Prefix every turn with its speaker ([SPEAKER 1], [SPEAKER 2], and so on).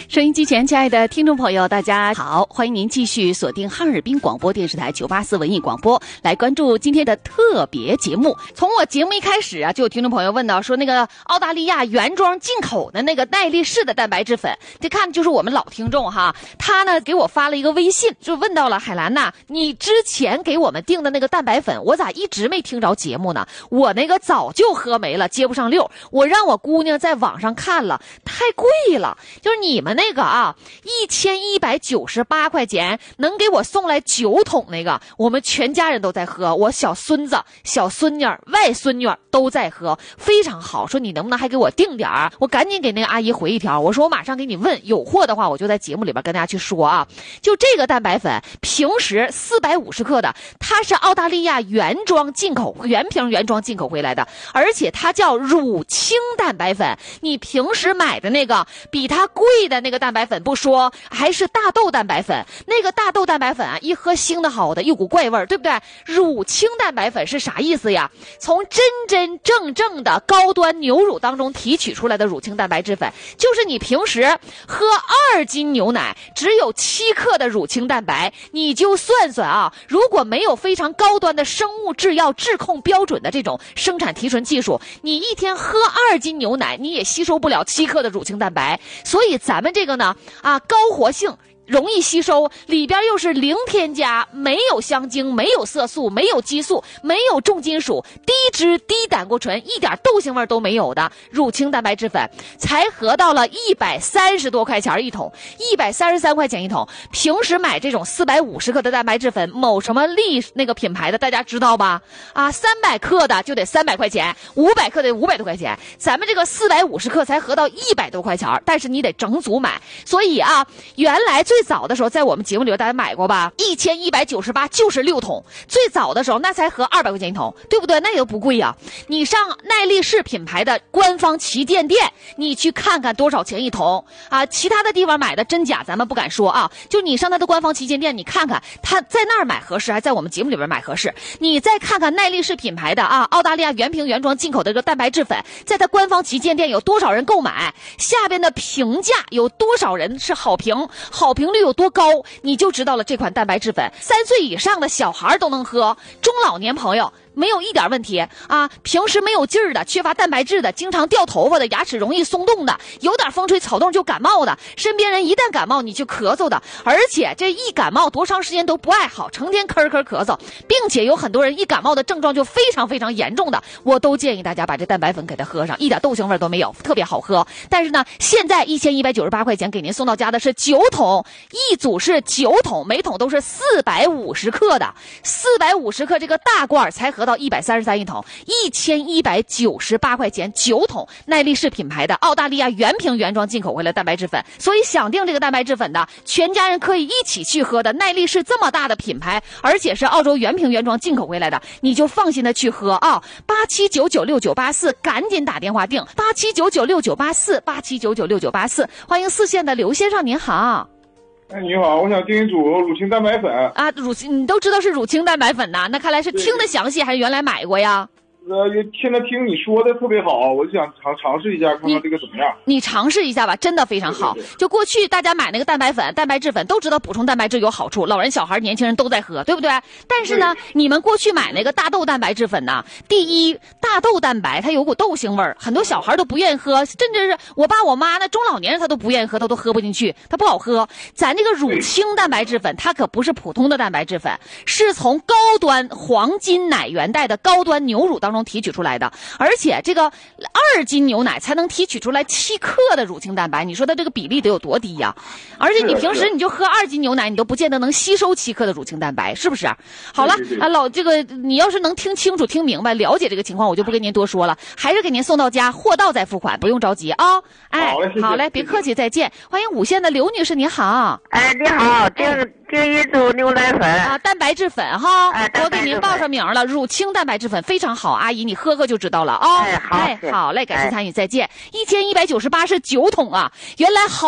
[SPEAKER 1] 收音机前亲爱的听众朋友大家好，欢迎您继续锁定哈尔滨广播电视台984文艺广播，来关注今天的特别节目。从我节目一开始啊，就有听众朋友问到说，那个澳大利亚原装进口的那个耐力士的蛋白质粉，这看就是我们老听众哈，他呢给我发了一个微信，就问到了海兰呐，你之前给我们订的那个蛋白粉，我咋一直没听着节目呢？我那个早就喝没了，接不上溜，我让我姑娘在网上看了，太贵了，就是你们那个啊，1198块钱能给我送来9桶那个，我们全家人都在喝，我小孙子、小孙女、外孙女都在喝，非常好。说你能不能还给我订点儿？我赶紧给那个阿姨回一条，我说我马上给你问，有货的话我就在节目里边跟大家去说啊。就这个蛋白粉，平时450克的，它是澳大利亚原装进口，原瓶原装进口回来的，而且它叫乳清蛋白粉。你平时买的那个比它贵的那个蛋白粉不说，还是大豆蛋白粉，那个大豆蛋白粉啊，一喝腥的好的一股怪味，对不对？乳清蛋白粉是啥意思呀？从真真正正的高端牛乳当中提取出来的乳清蛋白质粉，就是你平时喝2斤牛奶只有7克的乳清蛋白，你就算算啊，如果没有非常高端的生物制药质控标准的这种生产提纯技术，你一天喝2斤牛奶你也吸收不了7克的乳清蛋白。所以咱们这个呢高活性，容易吸收，里边又是零添加，没有香精，没有色素，没有激素，没有重金属，低脂低胆固醇，一点豆腥味都没有的乳清蛋白质粉，才合到了130多块钱一桶，133块钱一桶。平时买这种450克的蛋白质粉，某什么力那个品牌的大家知道吧？300克的就得300块钱，500克的500多块钱，咱们这个450克才合到100多块钱，但是你得整组买。所以啊，原来最早的时候在我们节目里大家买过吧，1198就是6桶，最早的时候那才合200块钱一桶，对不对？那也都不贵呀。你上耐力士品牌的官方旗舰店，你去看看多少钱一桶啊？其他的地方买的真假咱们不敢说啊，就你上他的官方旗舰店，你看看他在那儿买合适，还在我们节目里边买合适。你再看看耐力士品牌的澳大利亚原瓶原装进口的这个蛋白质粉，在他官方旗舰店有多少人购买，下边的评价有多少人是好评，好评率有多高，你就知道了这款蛋白质粉3岁以上的小孩都能喝，中老年朋友没有一点问题啊！平时没有劲儿的，缺乏蛋白质的，经常掉头发的，牙齿容易松动的，有点风吹草动就感冒的，身边人一旦感冒你就咳嗽的，而且这一感冒多长时间都不爱好，成天咳嗽，并且有很多人一感冒的症状就非常非常严重的，我都建议大家把这蛋白粉给它喝上，一点豆腥味都没有，特别好喝。但是呢，现在1198块钱给您送到家的是9桶，一组是9桶，每桶都是450克的，450克这个大罐才合到133一桶，1198块钱9桶，耐力士品牌的澳大利亚原瓶原装进口回来蛋白质粉。所以想订这个蛋白质粉的，全家人可以一起去喝的，耐力士这么大的品牌，而且是澳洲原瓶原装进口回来的，你就放心的去喝啊！87996984，赶紧打电话订87996984，87996984。欢迎4线的刘先生，您好。
[SPEAKER 2] 哎，你好，我想订一组乳清蛋白粉
[SPEAKER 1] 啊。乳清你都知道是乳清蛋白粉呐，那看来是听的详细还是原来买过呀？
[SPEAKER 2] 现在听你说的特别好，我就想尝试一下，看看这个怎么样。
[SPEAKER 1] 你尝试一下吧，真的非常好。
[SPEAKER 2] 对对对，
[SPEAKER 1] 就过去大家买那个蛋白粉、蛋白质粉都知道补充蛋白质有好处，老人、小孩、年轻人都在喝，对不对？但是呢，你们过去买那个大豆蛋白质粉呢，第一，大豆蛋白它有股豆腥味儿，很多小孩都不愿意喝，甚至是我爸我妈那中老年人他都不愿意喝，他都喝不进去，它不好喝。咱这个乳清蛋白质粉，它可不是普通的蛋白质粉，是从高端黄金奶源带的高端牛乳当中提取出来的，而且这个2斤牛奶才能提取出来7克的乳清蛋白，你说它这个比例得有多低呀？而且你平时你就喝2斤牛奶，你都不见得能吸收7克的乳清蛋白，是不是？好了这个你要是能听清楚、听明白、了解这个情况，我就不跟您多说了，还是给您送到家，货到再付款，不用着急啊！哎，好嘞，别客气，再见。欢迎5线的刘女士，您好。
[SPEAKER 3] 哎，你好，订一组牛奶粉
[SPEAKER 1] 啊，蛋白质粉哈，我给您报上名了，乳清蛋白质粉非常好，阿姨你喝就知道了啊。
[SPEAKER 3] 哎，好嘞，
[SPEAKER 1] 感谢参与，再见。1198是9桶啊，原来好。